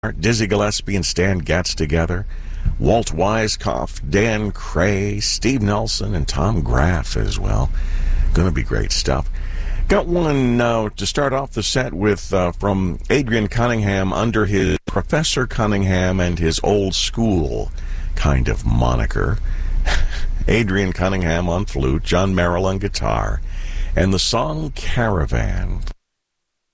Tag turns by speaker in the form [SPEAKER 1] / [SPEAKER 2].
[SPEAKER 1] Dizzy Gillespie and Stan Getz together, Walt Weiskopf, Dan Cray, Steve Nelson, and Tom Graff as well. Going to be great stuff. Got one to start off the set with from Adrian Cunningham under his Professor Cunningham and his old school kind of moniker. Adrian Cunningham on flute, John Merrill on guitar, and the song Caravan